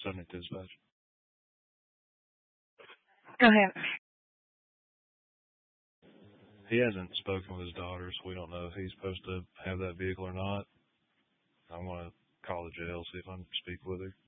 Subject dispatch. Go ahead. He hasn't spoken with his daughter, so we don't know if he's supposed to have that vehicle or not. I'm going to call the jail, see if I can speak with her.